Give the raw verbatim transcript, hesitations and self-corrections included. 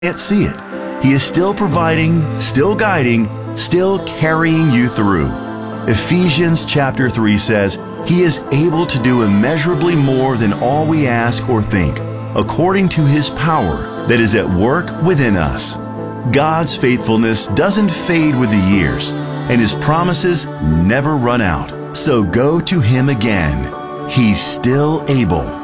can't see it. He is still providing, still guiding, still carrying you through. Ephesians chapter three says, He is able to do immeasurably more than all we ask or think, according to His power that is at work within us. God's faithfulness doesn't fade with the years, and His promises never run out. So go to Him again. He's still able.